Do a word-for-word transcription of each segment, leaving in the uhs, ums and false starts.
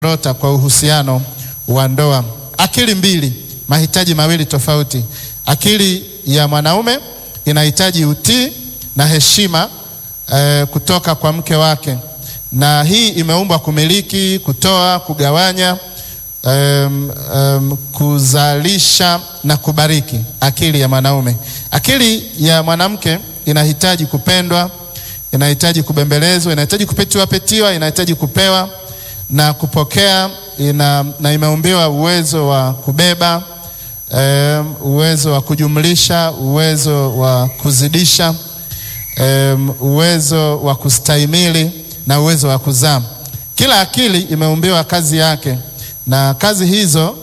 rota kwa uhusiano wa ndoa. Akili mbili, mahitaji mawili tofauti. Akili ya mwanaume inahitaji utii na heshima eh, kutoka kwa mke wake, na hii imeumbwa kumiliki, kutoa, kugawanya, um, um, kuzalisha na kubariki. Akili ya mwanaume. Akili ya mwanamke inahitaji kupendwa, inahitaji kubembelezwa, inahitaji kupetiwa petiwa, inahitaji kupewa na kupokea, ina, na imeumbiwa uwezo wa kubeba, um, uwezo wa kujumlisha, uwezo wa kuzidisha, um, uwezo wa kustahimili na uwezo wa kuzaa. Kila akili imeumbiwa kazi yake, na kazi hizo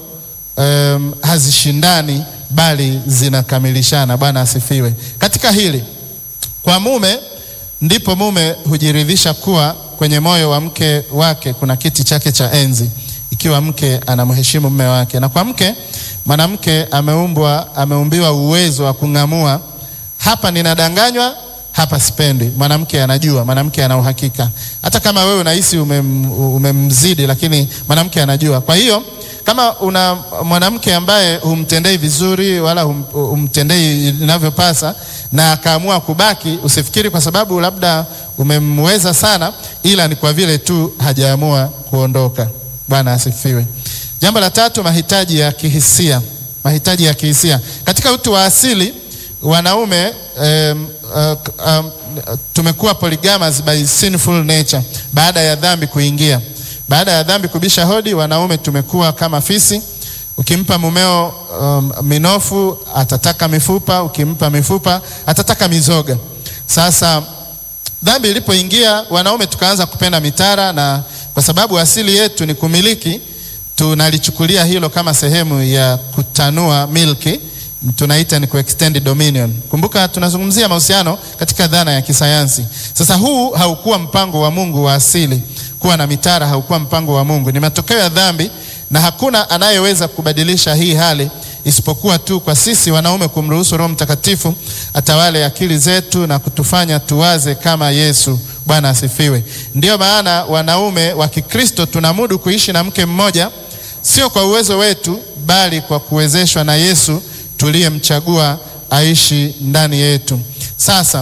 um, hazishindani bali zinakamilishana. Bwana asifiwe. Katika hili, kwa mume ndipo mume hujiridhisha kuwa kwenye moyo wa mke wake kuna kiti chake cha enzi, ikiwa mke anamheshimu mume wake. Na kwa mke, mwanamke ameumbwa ameumbiwa uwezo wa kung'amua, hapa ninadanganywa, hapa sipendi. Mwanamke anajua, mwanamke ana uhakika. Hata kama wewe unahisi umem, umemzidi, lakini mwanamke anajua. Kwa hiyo kama una mwanamke ambaye humtendei vizuri wala hum, humtendei inavyopasa na akaamua kubaki, usifikiri kwa sababu labda umemweza sana, ila ni kwa vile tu hajaamua kuondoka. Bwana asifiwe. Jambo la tatu, mahitaji ya kihisia. Mahitaji ya kihisia. Katika utu wa asili, wanaume um, uh, um, tumekuwa polygamous by sinful nature, baada ya dhambi kuingia. Baada ya dhambi kubisha hodi, wanaume tumekuwa kama fisi. Ukimpa mumeo um, minofu, atataka mifupa. Ukimpa mifupa, atataka mizoga. Sasa dhambi ilipoingia, wanaume tukaanza kupenda mitara, na kwa sababu asili yetu ni kumiliki, tunalichukulia hilo kama sehemu ya kutanua milki. Tunaita ni ku-extend dominion. Kumbuka tunazungumzia mahusiano katika dhana ya kisayansi. Sasa huu haukuwa mpango wa Mungu wa asili. Kuwa na mitara haukuwa mpango wa Mungu. Ni matokeo ya dhambi, na hakuna anayeweza kubadilisha hii hali isipokuwa tu kwa sisi wanaume kumruhusu Roho Mtakatifu atawale akili zetu na kutufanya tuwaze kama Yesu. Bwana asifiwe. Ndiyo maana wanaume wa Kikristo tunamudu kuishi na mke mmoja, sio kwa uwezo wetu, bali kwa kuwezeshwa na Yesu tuliyemchagua aishi ndani yetu. Sasa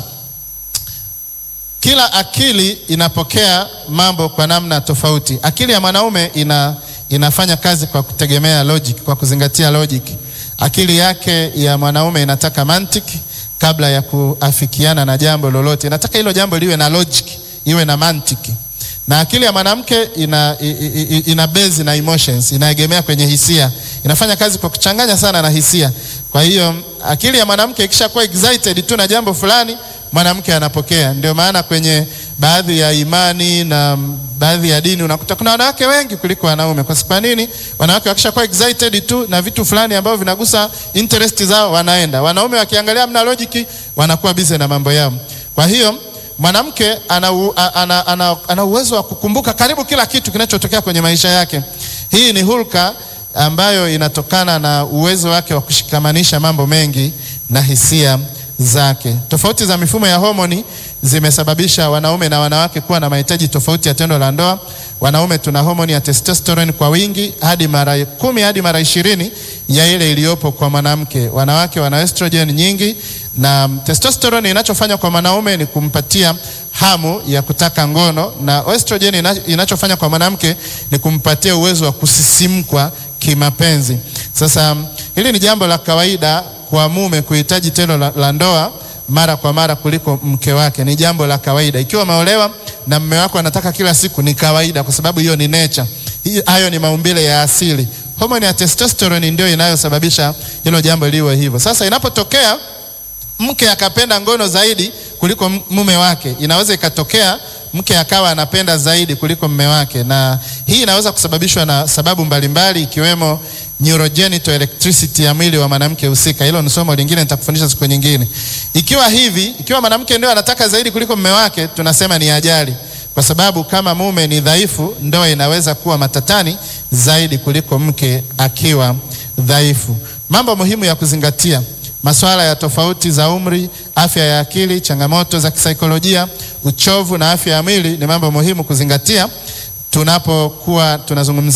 kila akili inapokea mambo kwa namna tofauti. Akili ya mwanaume ina, inafanya kazi kwa kutegemea logic, kwa kuzingatia logic. Akili yake ya mwanaume inataka mantiki kabla ya kuafikiana na jambo lolote. Inataka hilo jambo liwe na logic, iwe na mantiki. Na akili ya mwanamke ina, ina, ina base na emotions, inaegemea kwenye hisia. Inafanya kazi kwa kuchanganya sana na hisia. Kwa hiyo akili ya mwanamke ikishakuwa excited tu na jambo fulani, mwanamke anapokea. Ndio maana kwenye baadhi ya imani na baadhi ya dini unakuta kuna wanawake wengi kuliko wanaume. Kwa sababu nini? Wanawake wakishakuwa excited tu na vitu fulani ambavyo vinagusa interest zao, wanaenda. Wanaume wakiangalia mna logic, wanakuwa busy na mambo yao. Kwa hiyo mwanamke ana, ana, ana, ana uwezo wa kukumbuka karibu kila kitu kinachotokea kwenye maisha yake. Hii ni hulka ambayo inatokana na uwezo wake wa kushikamanisha mambo mengi na hisia zake. Tofauti za mifumo ya homoni zimesababisha wanaume na wanawake kuwa na mahitaji tofauti ya tendo la ndoa. Wanaume tuna homoni ya testosterone kwa wingi hadi mara kumi hadi mara ishirini ya ile iliyopo kwa mwanamke. Wanawake wana estrogen nyingi, na testosterone inachofanya kwa mwanaume ni kumpatia hamu ya kutaka ngono, na estrogen inachofanya kwa mwanamke ni kumpatia uwezo wa kusisimkwa kimapenzi. Sasa hili ni jambo la kawaida kwa mume kuhitaji tendo la, la ndoa mara kwa mara kuliko mke wake. Ni jambo la kawaida. Ikiwa umeolewa na mume wako anataka kila siku, ni kawaida, kwa sababu hiyo ni nature. Hayo ni maumbile ya asili. Homoni ya testosterone ndio inayosababisha hilo jambo liwe hivyo. Sasa inapotokea mke akapenda ngono zaidi kuliko mume wake, inaweza ikatokea mke akawa anapenda zaidi kuliko mume wake, na hii inaweza kusababishwa na sababu mbalimbali, ikiwemo neurogenital electricity ya mwili wa mwanamke husika. Hilo ni somo lingine nitakufundisha siku nyingine. Ikiwa hivi, ikiwa mwanamke ndio anataka zaidi kuliko mume wake, tunasema ni ajali, kwa sababu kama mume ni dhaifu, ndoa inaweza kuwa matatani zaidi kuliko mke akiwa dhaifu. Mambo muhimu ya kuzingatia: masuala ya tofauti za umri, afya ya akili, changamoto za kisaikolojia, uchovu na afya ya mwili ni mambo muhimu kuzingatia tunapokuwa tunazungumzia